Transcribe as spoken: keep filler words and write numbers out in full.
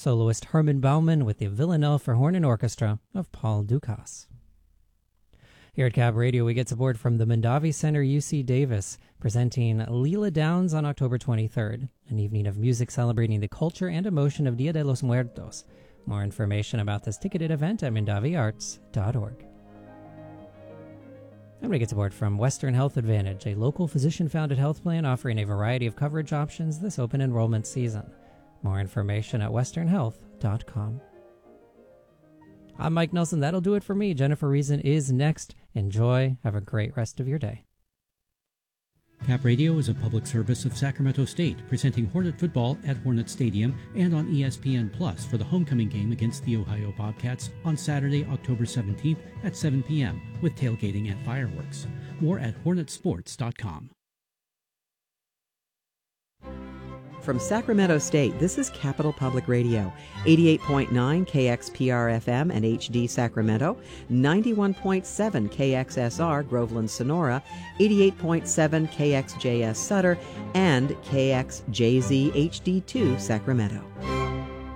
soloist Herman Baumann with the Villanelle for Horn and Orchestra of Paul Dukas. Here at Cap Radio, we get support from the Mondavi Center U C Davis, presenting Leela Downs on October twenty-third, an evening of music celebrating the culture and emotion of Dia de los Muertos. More information about this ticketed event at mondavi arts dot org. And we get support from Western Health Advantage, a local physician-founded health plan offering a variety of coverage options this open enrollment season. More information at western health dot com. I'm Mike Nelson. That'll do it for me. Jennifer Reason is next. Enjoy. Have a great rest of your day. Cap Radio is a public service of Sacramento State, presenting Hornet football at Hornet Stadium and on E S P N Plus for the homecoming game against the Ohio Bobcats on Saturday, October seventeenth at seven p.m. with tailgating and fireworks. More at hornet sports dot com. From Sacramento State, this is Capital Public Radio, eighty-eight point nine K X P R F M and H D Sacramento, ninety-one point seven K X S R Groveland Sonora, eighty-eight point seven K X J S Sutter, and K X J Z H D two Sacramento.